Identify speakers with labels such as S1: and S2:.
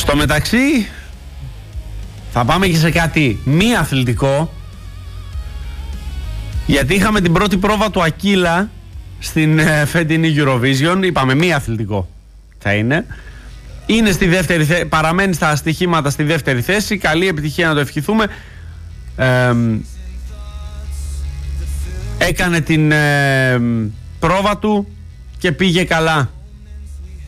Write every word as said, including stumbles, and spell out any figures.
S1: Στο μεταξύ θα πάμε και σε κάτι μη αθλητικό, γιατί είχαμε την πρώτη πρόβα του Ακύλα στην ε, φετινή Eurovision. Είπαμε μη αθλητικό θα είναι. Είναι στη δεύτερη θέση, παραμένει στα στοιχήματα στη δεύτερη θέση. Καλή επιτυχία, να το ευχηθούμε. ε, Έκανε την ε, πρόβα του και πήγε καλά.